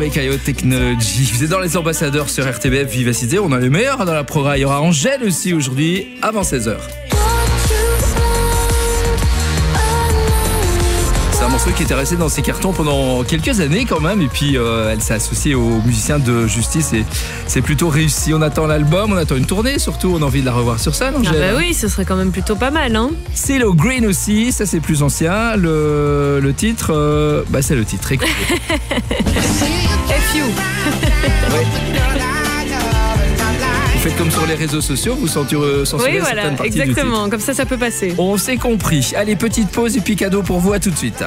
avec IO Technology. Vous êtes dans les ambassadeurs sur RTBF Vivacité. On a les meilleurs dans la programme. Il y aura Angèle aussi aujourd'hui avant 16h. C'est un morceau qui était resté dans ses cartons pendant quelques années quand même. Et puis elle s'est associée aux musiciens de Justice et c'est plutôt réussi. On attend l'album, on attend une tournée surtout. On a envie de la revoir sur scène, Angèle. Ah bah oui, ce serait quand même plutôt pas mal, hein. CeeLo Green aussi, ça c'est plus ancien. Le titre, c'est le titre. Écoutez. FU. Ouais. Vous faites comme sur les réseaux sociaux, vous censurez certaines parties exactement, du titre. comme ça peut passer. On s'est compris. Allez, petite pause et puis cadeau pour vous, à tout de suite.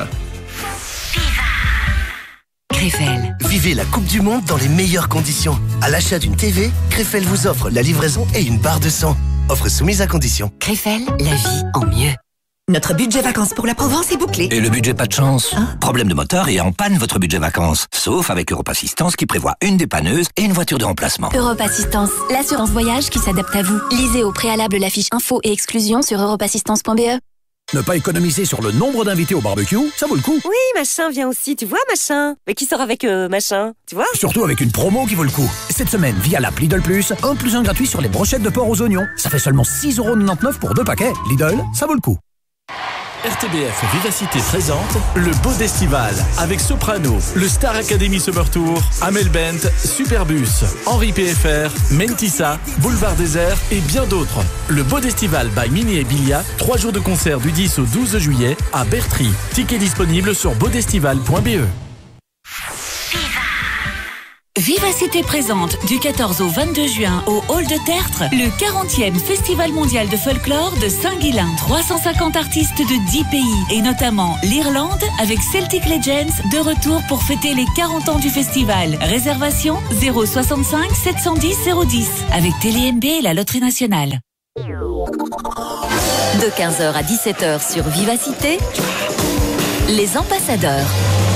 Krefel. Vivez la Coupe du Monde dans les meilleures conditions. À l'achat d'une TV, Krefel vous offre la livraison et une barre de sang. Offre soumise à condition. Krefel, la vie en mieux. Notre budget vacances pour la Provence est bouclé. Et le budget pas de chance. Problème de moteur et en panne votre budget vacances. Sauf avec Europe Assistance qui prévoit une dépanneuse et une voiture de remplacement. Europe Assistance, l'assurance voyage qui s'adapte à vous. Lisez au préalable la fiche info et exclusion sur europeassistance.be. Ne pas économiser sur le nombre d'invités au barbecue, ça vaut le coup. Oui, machin vient aussi, tu vois, machin. Mais qui sort avec machin, tu vois? Surtout avec une promo qui vaut le coup. Cette semaine, via l'app Lidl Plus, 1 + 1 gratuit sur les brochettes de porc aux oignons. Ça fait seulement 6,99€ pour 2 paquets. Lidl, ça vaut le coup. RTBF Vivacité présente le Beau Destival avec Soprano, le Star Academy Summer Tour, Amel Bent, Superbus, Henri PFR, Mentissa, Boulevard Désert et bien d'autres. Le Beau Destival by Mini et Bilia, 3 jours de concert du 10 au 12 juillet à Bertry. Tickets disponibles sur beaudestival.be. Vivacité présente du 14 au 22 juin au Hall de Tertre le 40e Festival mondial de folklore de Saint-Guilain. 350 artistes de 10 pays et notamment l'Irlande avec Celtic Legends de retour pour fêter les 40 ans du festival. Réservation 065 710 010 avec TéléNB et la Loterie Nationale. De 15h à 17h sur Vivacité, les ambassadeurs.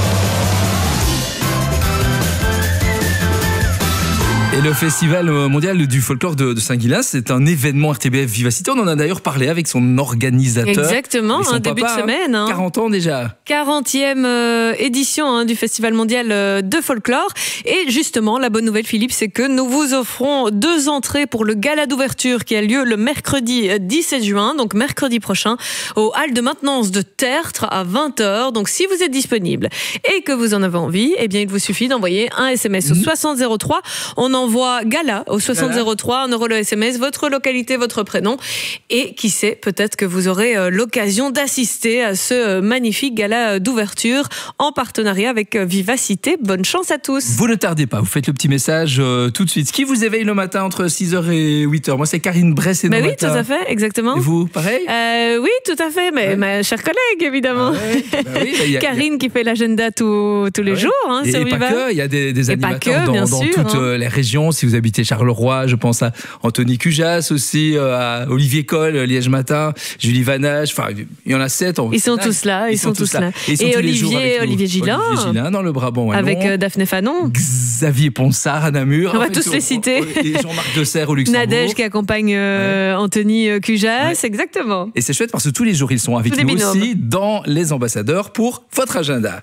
Et le Festival mondial du folklore de Saint-Guilain, c'est un événement RTBF Vivacité. On en a d'ailleurs parlé avec son organisateur. Exactement, un début de semaine. 40 ans déjà. 40e édition du Festival mondial de folklore. Et justement, la bonne nouvelle, Philippe, c'est que nous vous offrons 2 entrées pour le gala d'ouverture qui a lieu le mercredi 17 juin, donc mercredi prochain, au hall de maintenance de Tertre à 20h. Donc si vous êtes disponible et que vous en avez envie, eh bien il vous suffit d'envoyer un SMS au 6003. On envoie gala au 6003, 1 euro le SMS, votre localité, votre prénom. Et qui sait, peut-être que vous aurez l'occasion d'assister à ce magnifique gala d'ouverture en partenariat avec Vivacité. Bonne chance à tous. Vous ne tardez pas, vous faites le petit message tout de suite. Ce qui vous éveille le matin entre 6h et 8h? Moi, c'est Karine Bress et oui, matin. tout à fait, exactement. Et vous, pareil? Oui, tout à fait. Mais ma chère collègue, évidemment. Karine qui fait l'agenda tous les jours sur Viva. Pas que, il y a des animateurs dans sûr, toutes les régions. Si vous habitez Charleroi, je pense à Anthony Cujas aussi, à Olivier Coll, Liège Matin, Julie Vanache, enfin, il y en a 7. Ils sont tous là, ils sont tous là. Et Olivier Gillin dans le Brabant wallon. Avec Daphné Fanon. Xavier Ponsard à Namur. On va tous les citer. Et Jean-Marc Desserre au Luxembourg. Nadège qui accompagne Anthony Cujas, exactement. Et c'est chouette parce que tous les jours, ils sont avec nous aussi dans Les Ambassadeurs pour votre agenda.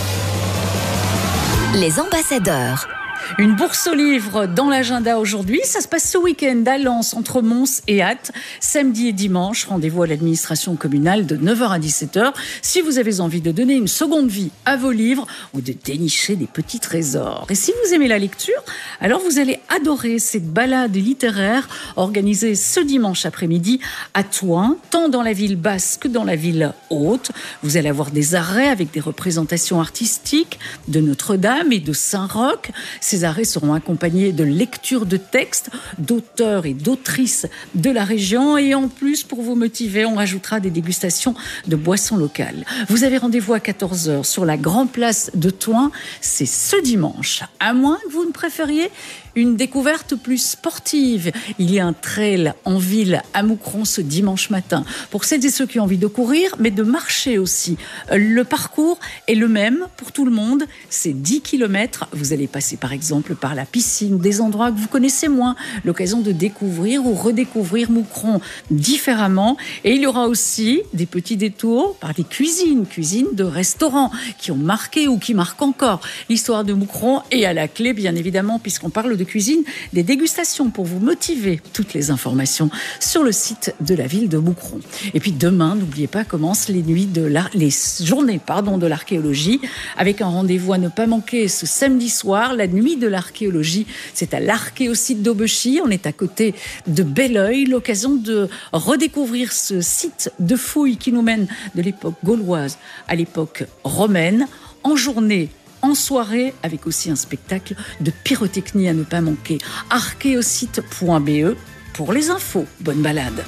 Les ambassadeurs. Une bourse au livre dans l'agenda aujourd'hui. Ça se passe ce week-end à Lens, entre Mons et Ath. Samedi et dimanche, rendez-vous à l'administration communale de 9h à 17h. Si vous avez envie de donner une seconde vie à vos livres ou de dénicher des petits trésors. Et si vous aimez la lecture, alors vous allez adorer cette balade littéraire organisée ce dimanche après-midi à Thouin, tant dans la ville basse que dans la ville haute. Vous allez avoir des arrêts avec des représentations artistiques de Notre-Dame et de Saint-Roch. Ces arrêts seront accompagnés de lectures de textes d'auteurs et d'autrices de la région. Et en plus, pour vous motiver, on rajoutera des dégustations de boissons locales. Vous avez rendez-vous à 14h sur la grande place de Thouin. C'est ce dimanche. À moins que vous ne préfériez une découverte plus sportive. Il y a un trail en ville à Moucron ce dimanche matin. Pour celles et ceux qui ont envie de courir, mais de marcher aussi. Le parcours est le même pour tout le monde. C'est 10 km. Vous allez passer par exemple exemple par la piscine, des endroits que vous connaissez moins, l'occasion de découvrir ou redécouvrir Moucron différemment. Et il y aura aussi des petits détours par des cuisines de restaurants qui ont marqué ou qui marquent encore l'histoire de Moucron. Et à la clé, bien évidemment, puisqu'on parle de cuisine, des dégustations pour vous motiver. Toutes les informations sur le site de la ville de Moucron. Et puis demain, n'oubliez pas, commencent les journées de l'archéologie, avec un rendez-vous à ne pas manquer ce samedi soir, la nuit de l'archéologie. C'est à l'archéosite d'Aubechy. On est à côté de Belleuil. L'occasion de redécouvrir ce site de fouilles qui nous mène de l'époque gauloise à l'époque romaine, en journée, en soirée, avec aussi un spectacle de pyrotechnie à ne pas manquer. Archéosite.be pour les infos. Bonne balade.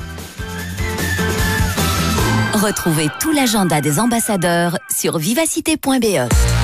Retrouvez tout l'agenda des ambassadeurs sur vivacité.be.